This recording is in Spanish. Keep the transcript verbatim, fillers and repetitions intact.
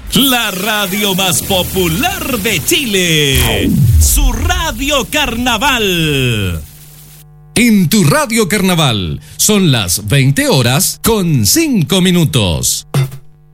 La radio más popular de Chile. Su Radio Carnaval. En tu Radio Carnaval son las veinte horas con cinco minutos.